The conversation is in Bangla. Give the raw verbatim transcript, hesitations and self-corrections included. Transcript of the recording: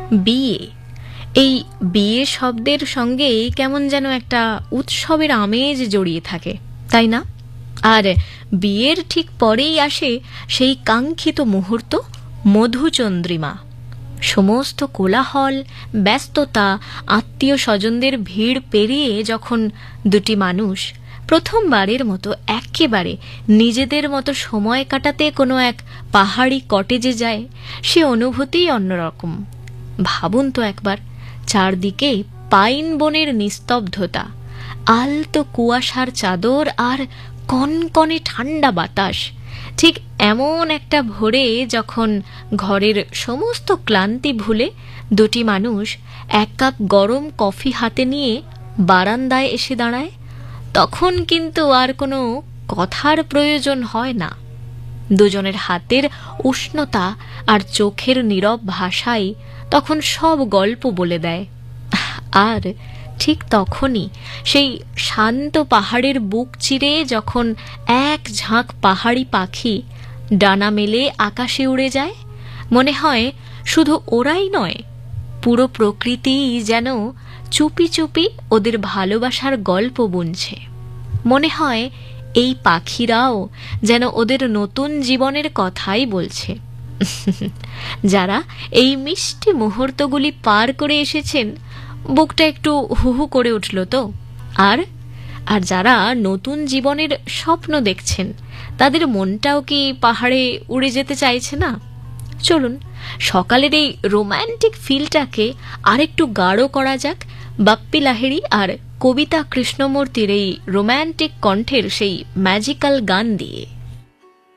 বিয়ে। এই বিয়ে শব্দের সঙ্গে কেমন যেন একটা উৎসবের আমেজ জড়িয়ে থাকে, তাই না? আর বিয়ের ঠিক পরেই আসে সেই কাঙ্ক্ষিত মুহূর্ত, মধুচন্দ্রিমা। সমস্ত কোলাহল, ব্যস্ততা, আত্মীয় স্বজনদের ভিড় পেরিয়ে যখন দুটি মানুষ প্রথমবারের মতো একেবারে নিজেদের মতো সময় কাটাতে কোনো এক পাহাড়ি কটেজে যায়, সে অনুভূতিই অন্যরকম। ভাবুন তো একবার, চারদিকে পাইন বনের নিস্তব্ধতা, আলতো কুয়াশার চাদর আর কনকনে ঠান্ডা বাতাস। ঠিক এমন একটা ভোরে যখন ঘরের সমস্ত ক্লান্তি ভুলে দুটি মানুষ এক কাপ গরম কফি হাতে নিয়ে বারান্দায় এসে দাঁড়ায়, তখন কিন্তু আর কোনো কথার প্রয়োজন হয় না। দুজনের হাতের উষ্ণতা আর চোখের নীরব ভাষাই তখন সব গল্প বলে দেয়। আর ঠিক তখনই সেই শান্ত পাহাড়ের বুক চিরে যখন এক ঝাঁক পাহাড়ি পাখি ডানা মেলে আকাশে উড়ে যায়, মনে হয় শুধু ওরাই নয়, পুরো প্রকৃতি যেন চুপি চুপি ওদের ভালোবাসার গল্প বুনছে। মনে হয় এই পাখিরাও যেন ওদের নতুন জীবনের কথাই বলছে। যারা এই মিষ্টি মুহূর্তগুলি পার করে এসেছেন, বুকটা একটু হুহু করে উঠল তো। আর আর যারা নতুন জীবনের স্বপ্ন দেখছেন, তাদের মনটাও কি পাহাড়ে উড়ে যেতে চাইছে না? চলুন সকালের এই রোম্যান্টিক ফিলটাকে আরেকটু গাঢ় করা যাক বাপ্পি লাহিড়ী আর কবিতা কৃষ্ণমূর্তির এই রোম্যান্টিক কণ্ঠের সেই ম্যাজিক্যাল গান দিয়ে।